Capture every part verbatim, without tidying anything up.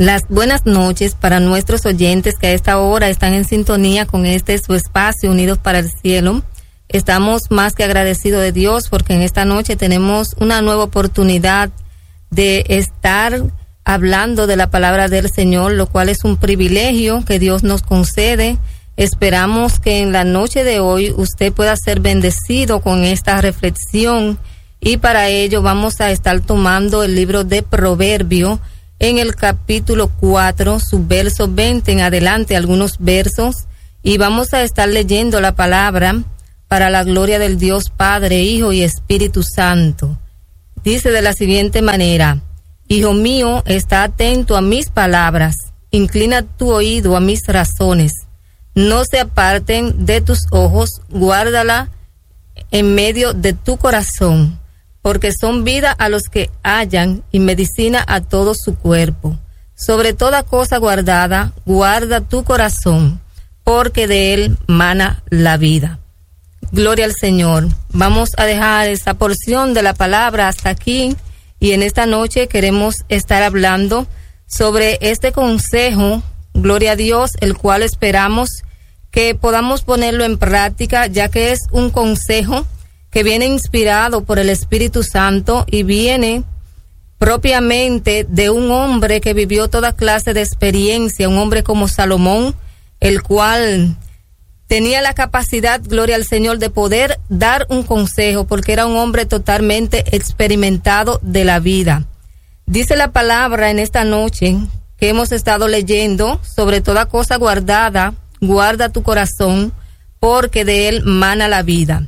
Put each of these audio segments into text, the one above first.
Las buenas noches para nuestros oyentes que a esta hora están en sintonía con este su espacio Unidos para el Cielo. Estamos más que agradecidos de Dios porque en esta noche tenemos una nueva oportunidad de estar hablando de la palabra del Señor, lo cual es un privilegio que Dios nos concede. Esperamos que en la noche de hoy usted pueda ser bendecido con esta reflexión y para ello vamos a estar tomando el libro de Proverbios en el capítulo cuatro, su verso veinte en adelante, algunos versos, y vamos a estar leyendo la palabra para la gloria del Dios Padre, Hijo y Espíritu Santo. Dice de la siguiente manera: Hijo mío, está atento a mis palabras, inclina tu oído a mis razones, no se aparten de tus ojos, guárdala en medio de tu corazón, porque son vida a los que hallan y medicina a todo su cuerpo. Sobre toda cosa guardada, guarda tu corazón, porque de él mana la vida. Gloria al Señor. Vamos a dejar esta porción de la palabra hasta aquí, y en esta noche queremos estar hablando sobre este consejo, gloria a Dios, el cual esperamos que podamos ponerlo en práctica, ya que es un consejo que viene inspirado por el Espíritu Santo y viene propiamente de un hombre que vivió toda clase de experiencia, un hombre como Salomón, el cual tenía la capacidad, gloria al Señor, de poder dar un consejo, porque era un hombre totalmente experimentado de la vida. Dice la palabra en esta noche que hemos estado leyendo: sobre toda cosa guardada, guarda tu corazón, porque de él mana la vida.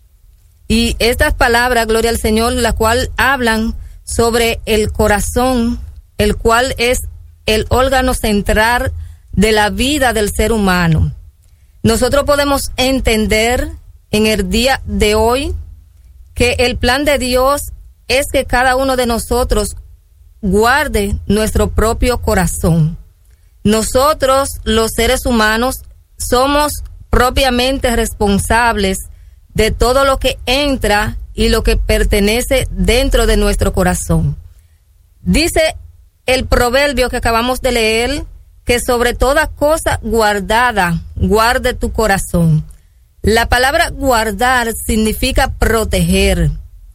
Y estas palabras, gloria al Señor, la cual hablan sobre el corazón, el cual es el órgano central de la vida del ser humano. Nosotros podemos entender en el día de hoy que el plan de Dios es que cada uno de nosotros guarde nuestro propio corazón. Nosotros, los seres humanos, somos propiamente responsables de todo lo que entra y lo que pertenece dentro de nuestro corazón. Dice el proverbio que acabamos de leer que sobre toda cosa guardada, guarde tu corazón. La palabra guardar significa proteger.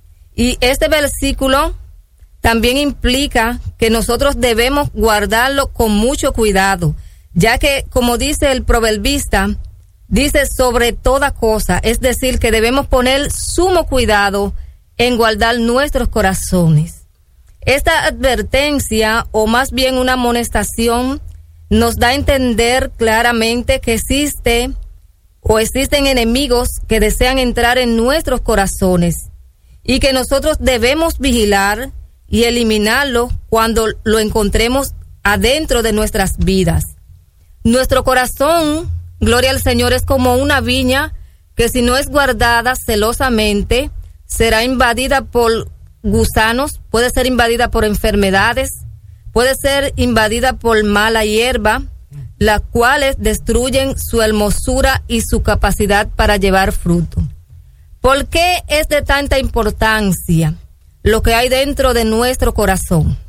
Y este versículo también implica que nosotros debemos guardarlo con mucho cuidado, ya que, como dice el proverbista, dice sobre toda cosa, es decir, que debemos poner sumo cuidado en guardar nuestros corazones. Esta advertencia, o más bien una amonestación, nos da a entender claramente que existe o existen enemigos que desean entrar en nuestros corazones y que nosotros debemos vigilar y eliminarlo cuando lo encontremos adentro de nuestras vidas. Nuestro corazón, gloria al Señor, es como una viña que si no es guardada celosamente, será invadida por gusanos, puede ser invadida por enfermedades, puede ser invadida por mala hierba, las cuales destruyen su hermosura y su capacidad para llevar fruto. ¿Por qué es de tanta importancia lo que hay dentro de nuestro corazón?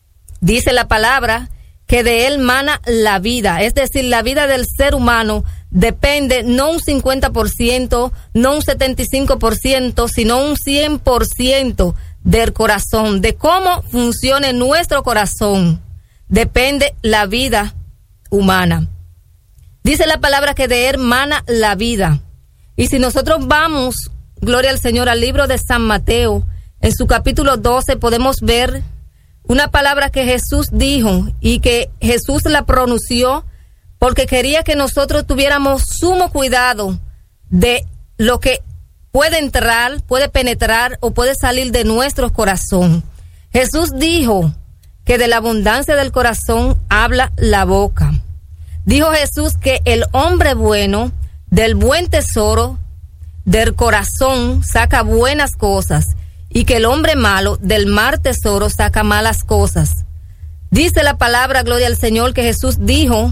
Dice la palabra que de él mana la vida, es decir, la vida del ser humano depende no un cincuenta por ciento, no un setenta y cinco por ciento, sino un cien por ciento del corazón, de cómo funcione nuestro corazón, depende la vida humana. Dice la palabra que de él mana la vida. Y si nosotros vamos, gloria al Señor, al libro de San Mateo, en su capítulo doce, podemos ver una palabra que Jesús dijo y que Jesús la pronunció porque quería que nosotros tuviéramos sumo cuidado de lo que puede entrar, puede penetrar o puede salir de nuestro corazón. Jesús dijo que de la abundancia del corazón habla la boca. Dijo Jesús que el hombre bueno del buen tesoro del corazón saca buenas cosas y que el hombre malo del mal tesoro saca malas cosas. Dice la palabra, gloria al Señor, que Jesús dijo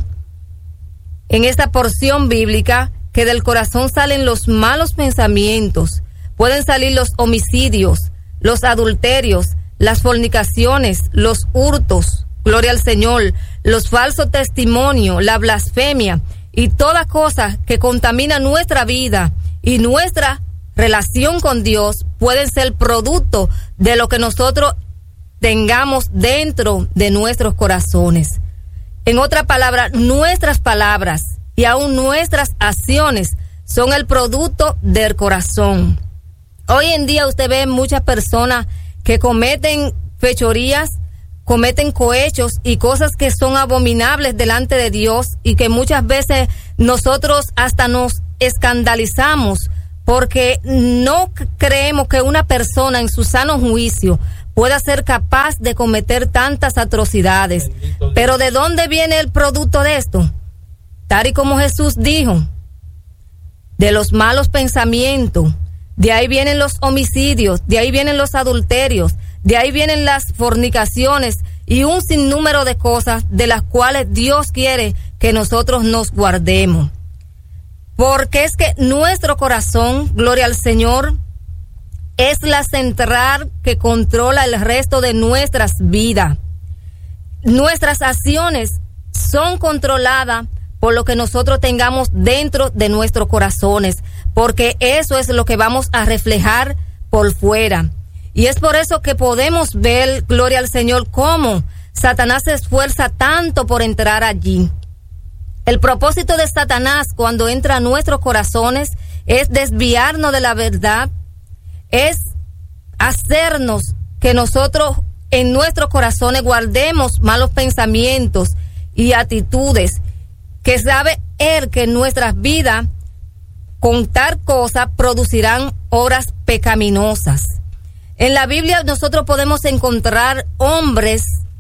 en esta porción bíblica que del corazón salen los malos pensamientos, pueden salir los homicidios, los adulterios, las fornicaciones, los hurtos, gloria al Señor, los falsos testimonios, la blasfemia y toda cosa que contamina nuestra vida y nuestra relación con Dios pueden ser producto de lo que nosotros tengamos dentro de nuestros corazones. En otra palabra, nuestras palabras y aún nuestras acciones son el producto del corazón. Hoy en día usted ve muchas personas que cometen fechorías, cometen cohechos y cosas que son abominables delante de Dios y que muchas veces nosotros hasta nos escandalizamos porque no creemos que una persona en su sano juicio pueda ser capaz de cometer tantas atrocidades. Pero ¿de dónde viene el producto de esto? Tal y como Jesús dijo, de los malos pensamientos, de ahí vienen los homicidios, de ahí vienen los adulterios, de ahí vienen las fornicaciones y un sinnúmero de cosas de las cuales Dios quiere que nosotros nos guardemos. Porque es que nuestro corazón, gloria al Señor, es la central que controla el resto de nuestras vidas. Nuestras acciones son controladas por lo que nosotros tengamos dentro de nuestros corazones, porque eso es lo que vamos a reflejar por fuera. Y es por eso que podemos ver, gloria al Señor, cómo Satanás se esfuerza tanto por entrar allí. El propósito de Satanás cuando entra a nuestros corazones es desviarnos de la verdad, es hacernos que nosotros en nuestros corazones guardemos malos pensamientos y actitudes, que sabe Él que en nuestras vidas con tal cosa producirán obras pecaminosas. En la Biblia nosotros podemos encontrar hombres,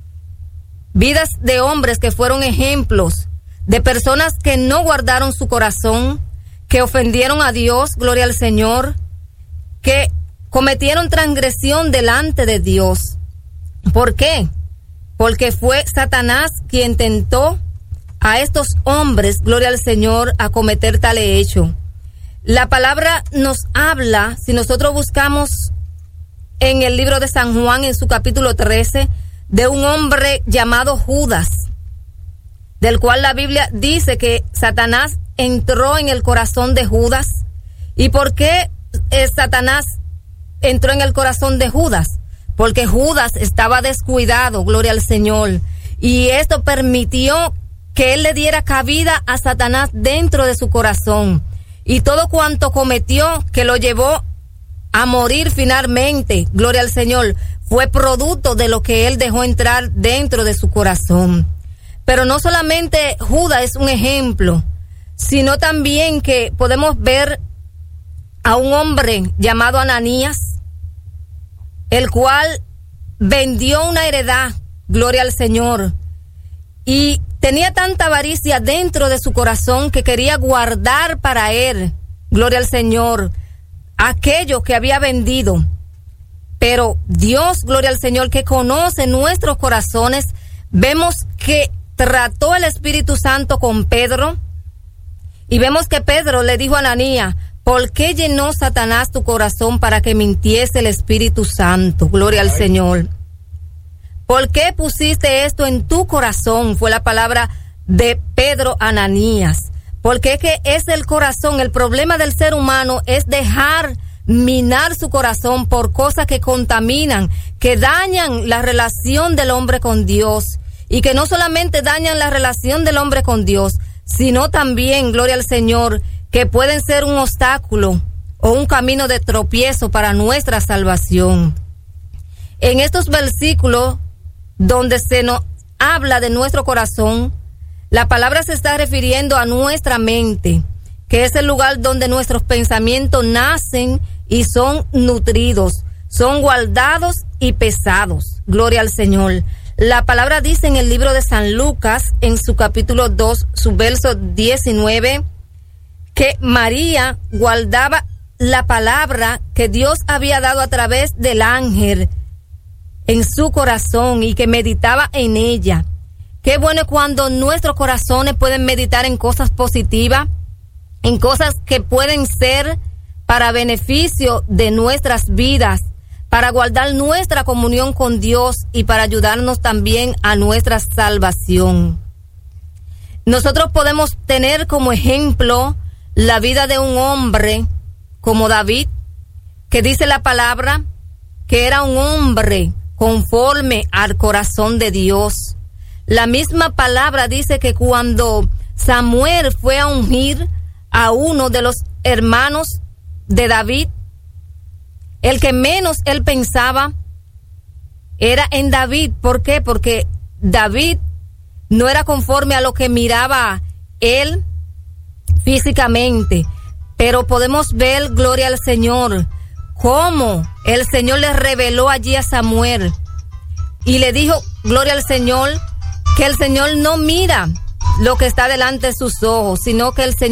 vidas de hombres que fueron ejemplos de personas que no guardaron su corazón, que ofendieron a Dios, gloria al Señor, que cometieron transgresión delante de Dios. ¿Por qué? Porque fue Satanás quien tentó a estos hombres, gloria al Señor, a cometer tal hecho. La palabra nos habla, si nosotros buscamos en el libro de San Juan, en su capítulo trece, de un hombre llamado Judas, del cual la Biblia dice que Satanás entró en el corazón de Judas. ¿Y por qué eh, Satanás entró en el corazón de Judas? Porque Judas estaba descuidado, gloria al Señor, y esto permitió que él le diera cabida a Satanás dentro de su corazón, y todo cuanto cometió que lo llevó a morir finalmente, gloria al Señor, fue producto de lo que él dejó entrar dentro de su corazón. Pero no solamente Judas es un ejemplo, sino también que podemos ver a un hombre llamado Ananías, el cual vendió una heredad, gloria al Señor, y tenía tanta avaricia dentro de su corazón que quería guardar para él, gloria al Señor, aquello que había vendido. Pero Dios, gloria al Señor, que conoce nuestros corazones, vemos que trató el Espíritu Santo con Pedro, y vemos que Pedro le dijo a Ananías: ¿por qué llenó Satanás tu corazón para que mintiese el Espíritu Santo? Gloria al Señor. ¿Por qué pusiste esto en tu corazón? Fue la palabra de Pedro a Ananías. Porque es que es el corazón, el problema del ser humano es dejar minar su corazón por cosas que contaminan, que dañan la relación del hombre con Dios, y que no solamente dañan la relación del hombre con Dios, sino también, gloria al Señor, que pueden ser un obstáculo o un camino de tropiezo para nuestra salvación. En estos versículos donde se nos habla de nuestro corazón, la palabra se está refiriendo a nuestra mente, que es el lugar donde nuestros pensamientos nacen y son nutridos, son guardados y pesados. Gloria al Señor. La palabra dice en el libro de San Lucas, en su capítulo dos, su verso diecinueve, que María guardaba la palabra que Dios había dado a través del ángel en su corazón y que meditaba en ella. Qué bueno cuando nuestros corazones pueden meditar en cosas positivas, en cosas que pueden ser para beneficio de nuestras vidas, para guardar nuestra comunión con Dios y para ayudarnos también a nuestra salvación. Nosotros podemos tener como ejemplo la vida de un hombre como David, que dice la palabra que era un hombre conforme al corazón de Dios. La misma palabra dice que cuando Samuel fue a ungir a uno de los hermanos de David, el que menos él pensaba era en David. ¿Por qué? Porque David no era conforme a lo que miraba él físicamente, pero podemos ver, gloria al Señor, cómo el Señor le reveló allí a Samuel y le dijo, gloria al Señor, que el Señor no mira lo que está delante de sus ojos, sino que el Señor